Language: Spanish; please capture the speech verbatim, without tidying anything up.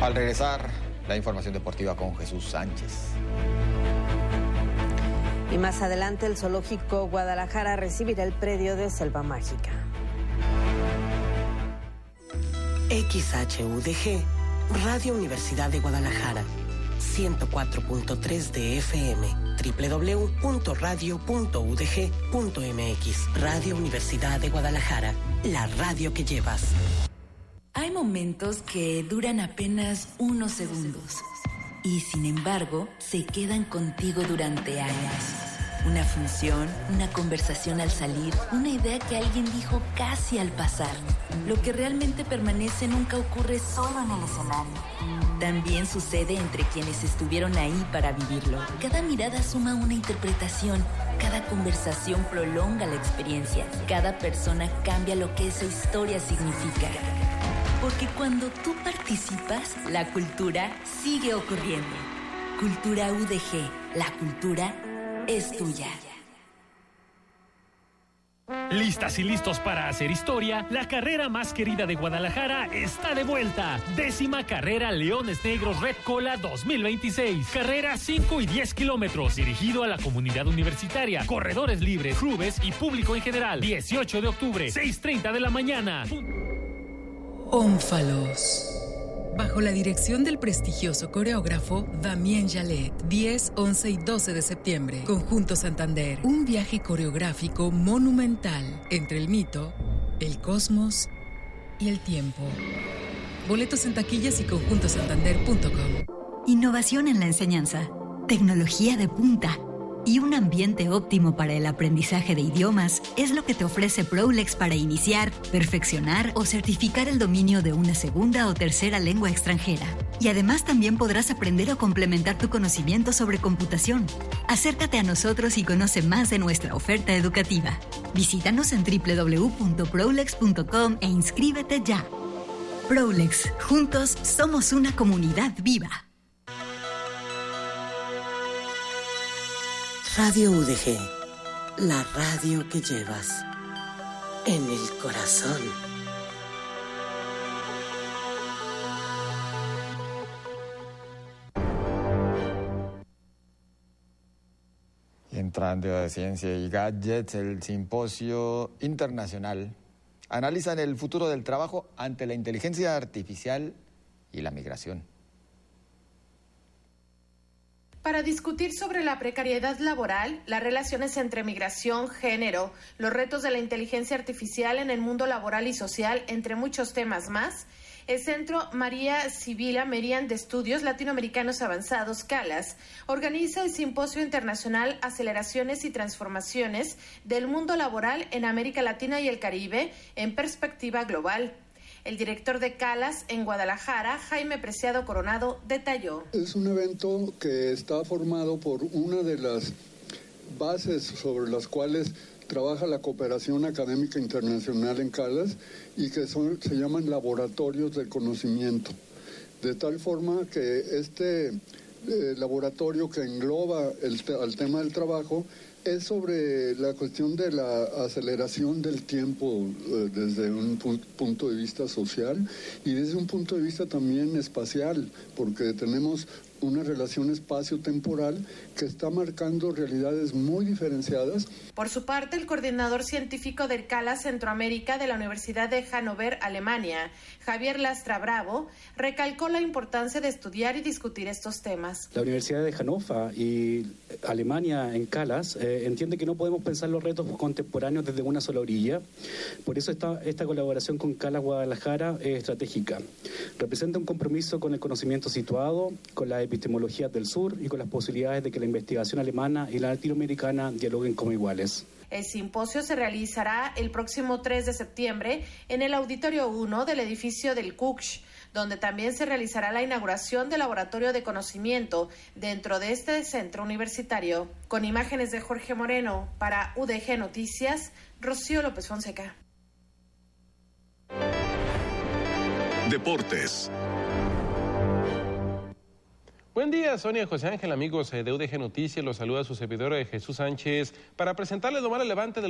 Al regresar, la información deportiva con Jesús Sánchez. Y más adelante, el Zoológico Guadalajara recibirá el predio de Selva Mágica. X H U D G, Radio Universidad de Guadalajara, ciento cuatro punto tres de F M, doble u doble u doble u punto radio punto u d g punto m x. Radio Universidad de Guadalajara, la radio que llevas. Hay momentos que duran apenas unos segundos y, sin embargo, se quedan contigo durante años. Una función, una conversación al salir, una idea que alguien dijo casi al pasar. Lo que realmente permanece nunca ocurre solo en el escenario. También sucede entre quienes estuvieron ahí para vivirlo. Cada mirada suma una interpretación, cada conversación prolonga la experiencia, cada persona cambia lo que esa historia significa. Porque cuando tú participas, la cultura sigue ocurriendo. Cultura U D G, la cultura es tuya. Listas y listos para hacer historia, la carrera más querida de Guadalajara está de vuelta. Décima carrera Leones Negros Red Cola dos mil veintiséis. Carrera cinco y diez kilómetros, dirigido a la comunidad universitaria, corredores libres, clubes y público en general. dieciocho de octubre, seis treinta de la mañana. Ónfalos. Bajo la dirección del prestigioso coreógrafo Damien Jallet, diez, once y doce de septiembre, Conjunto Santander. Un viaje coreográfico monumental entre el mito, el cosmos y el tiempo. Boletos en taquillas y conjunto santander punto com. Innovación en la enseñanza, tecnología de punta y un ambiente óptimo para el aprendizaje de idiomas es lo que te ofrece Prolex para iniciar, perfeccionar o certificar el dominio de una segunda o tercera lengua extranjera. Y además también podrás aprender o complementar tu conocimiento sobre computación. Acércate a nosotros y conoce más de nuestra oferta educativa. Visítanos en doble u doble u doble u punto prolex punto com e inscríbete ya. Prolex, juntos somos una comunidad viva. Radio U D G, la radio que llevas en el corazón. Y entrando de ciencia y gadgets, el Simposio Internacional analiza el futuro del trabajo ante la inteligencia artificial y la migración. Para discutir sobre la precariedad laboral, las relaciones entre migración, género, los retos de la inteligencia artificial en el mundo laboral y social, entre muchos temas más, el Centro María Sibila Merian de Estudios Latinoamericanos Avanzados, CALAS, organiza el Simposio Internacional Aceleraciones y Transformaciones del Mundo Laboral en América Latina y el Caribe en Perspectiva Global. El director de CALAS en Guadalajara, Jaime Preciado Coronado, detalló. Es un evento que está formado por una de las bases sobre las cuales trabaja la cooperación académica internacional en CALAS y que son, se llaman laboratorios del conocimiento. De tal forma que este eh, laboratorio que engloba el, el tema del trabajo es sobre la cuestión de la aceleración del tiempo eh, desde un pu- punto de vista social y desde un punto de vista también espacial, porque tenemos una relación espacio-temporal que está marcando realidades muy diferenciadas. Por su parte, el coordinador científico del CALAS Centroamérica de la Universidad de Hannover, Alemania, Javier Lastra Bravo, recalcó la importancia de estudiar y discutir estos temas. La Universidad de Hannover y Alemania en CALAS eh, entiende que no podemos pensar los retos contemporáneos desde una sola orilla. Por eso esta, esta colaboración con CALAS Guadalajara es estratégica. Representa un compromiso con el conocimiento situado, con la epistemología del sur y con las posibilidades de que la investigación alemana y la latinoamericana dialoguen como iguales. El simposio se realizará el próximo tres de septiembre en el Auditorio uno del edificio del C U C Sh, donde también se realizará la inauguración del Laboratorio de Conocimiento dentro de este centro universitario. Con imágenes de Jorge Moreno, para U D G Noticias, Rocío López Fonseca. Deportes. Buen día, Sonia y José Ángel, amigos de U D G Noticias. Los saluda su servidor Jesús Sánchez para presentarles lo más relevante de